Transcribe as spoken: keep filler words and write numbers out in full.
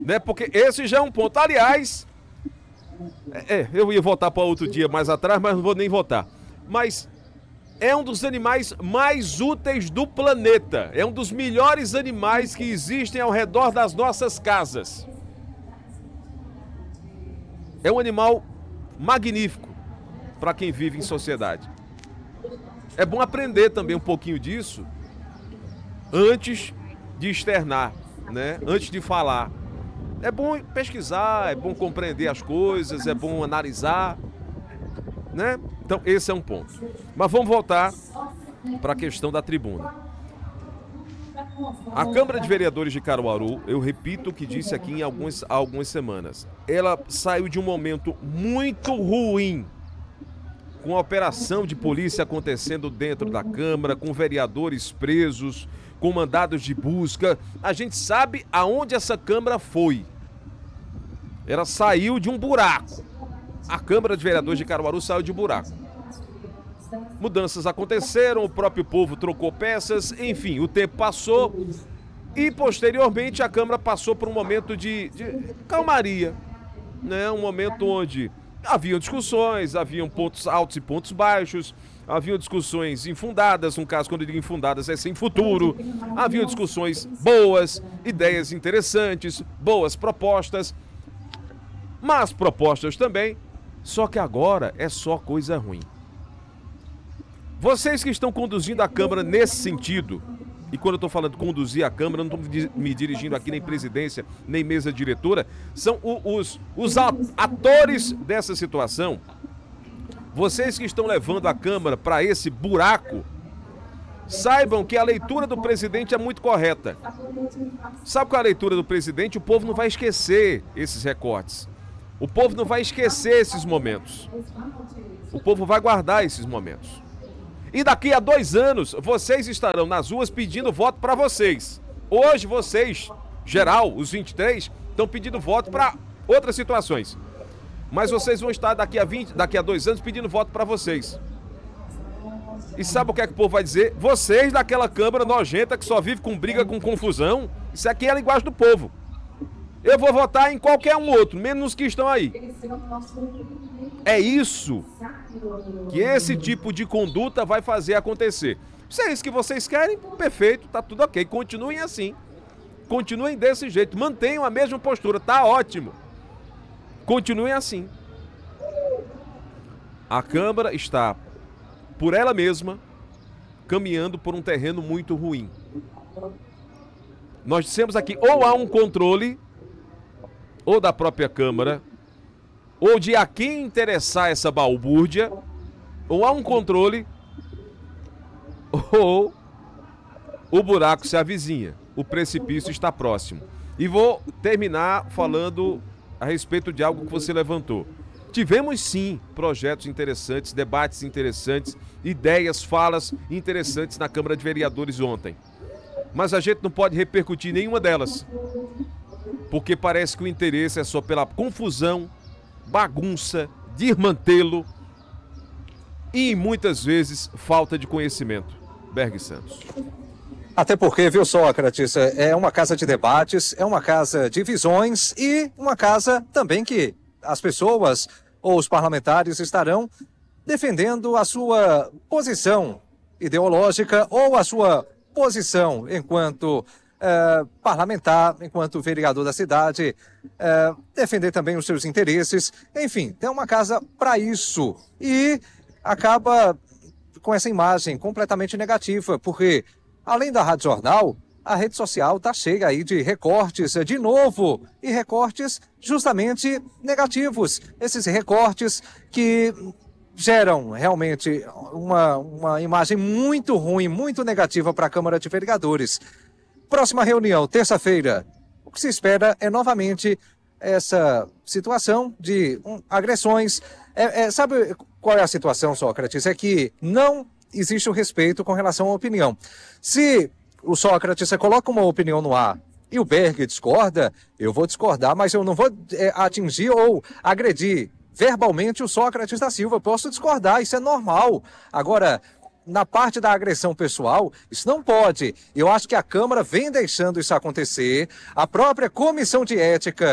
Né? Porque esse já é um ponto. Aliás, é, eu ia votar para outro dia mais atrás, mas não vou nem votar. Mas é um dos animais mais úteis do planeta. É um dos melhores animais que existem ao redor das nossas casas. É um animal magnífico para quem vive em sociedade. É bom aprender também um pouquinho disso antes de externar, né? Antes de falar. É bom pesquisar, é bom compreender as coisas, é bom analisar, né? Então esse é um ponto. Mas vamos voltar para a questão da tribuna. A Câmara de Vereadores de Caruaru, eu repito o que disse aqui em algumas, algumas semanas, ela saiu de um momento muito ruim, com a operação de polícia acontecendo dentro da Câmara, com vereadores presos, com mandados de busca. A gente sabe aonde essa Câmara foi. Ela saiu de um buraco. A Câmara de Vereadores de Caruaru saiu de um buraco. Mudanças aconteceram, o próprio povo trocou peças, enfim, o tempo passou e posteriormente a Câmara passou por um momento de, de calmaria, né? Um momento onde haviam discussões, haviam pontos altos e pontos baixos, haviam discussões infundadas, no caso, quando eu digo infundadas, é sem futuro, haviam discussões boas, ideias interessantes, boas propostas, mas propostas também, só que agora é só coisa ruim. Vocês que estão conduzindo a Câmara nesse sentido, e quando eu estou falando conduzir a Câmara, não estou me dirigindo aqui nem presidência, nem mesa diretora, são os, os atores dessa situação. Vocês que estão levando a Câmara para esse buraco, saibam que a leitura do presidente é muito correta. Sabe qual é a leitura do presidente? O povo não vai esquecer esses recortes. O povo não vai esquecer esses momentos. O povo vai guardar esses momentos. E daqui a dois anos, vocês estarão nas ruas pedindo voto para vocês. Hoje, vocês, geral, os vinte e três, estão pedindo voto para outras situações. Mas vocês vão estar daqui a, vinte, daqui a dois anos pedindo voto para vocês. E sabe o que é que o povo vai dizer? Vocês daquela Câmara nojenta que só vive com briga, com confusão, isso aqui é a linguagem do povo. Eu vou votar em qualquer um outro, menos os que estão aí. É isso que esse tipo de conduta vai fazer acontecer. Se é isso que vocês querem, perfeito, tá tudo ok. Continuem assim. Continuem desse jeito. Mantenham a mesma postura, tá ótimo. Continuem assim. A Câmara está, por ela mesma, caminhando por um terreno muito ruim. Nós dissemos aqui, ou há um controle, ou da própria Câmara, ou de a quem interessar essa balbúrdia, ou há um controle, ou o buraco se avizinha, o precipício está próximo. E vou terminar falando a respeito de algo que você levantou. Tivemos sim projetos interessantes, debates interessantes, ideias, falas interessantes na Câmara de Vereadores ontem. Mas a gente não pode repercutir nenhuma delas, porque parece que o interesse é só pela confusão, bagunça, desmantelo e muitas vezes falta de conhecimento. Berg Santos. Até porque, viu, Sócrates, é uma casa de debates, é uma casa de visões e uma casa também que as pessoas ou os parlamentares estarão defendendo a sua posição ideológica ou a sua posição enquanto Uh, parlamentar, enquanto vereador da cidade, uh, defender também os seus interesses. Enfim, tem uma casa para isso. E acaba com essa imagem completamente negativa, porque, além da Rádio Jornal, a rede social está cheia aí de recortes, de novo, e recortes justamente negativos. Esses recortes que geram realmente uma, uma imagem muito ruim, muito negativa para a Câmara de Vereadores. Próxima reunião, terça-feira. O que se espera é novamente essa situação de um, agressões. É, é, sabe qual é a situação, Sócrates? É que não existe o respeito com relação à opinião. Se o Sócrates você coloca uma opinião no ar e o Berg discorda, eu vou discordar, mas eu não vou é, atingir ou agredir verbalmente o Sócrates da Silva. Eu posso discordar, isso é normal. Agora, na parte da agressão pessoal, isso não pode. Eu acho que a Câmara vem deixando isso acontecer. A própria Comissão de Ética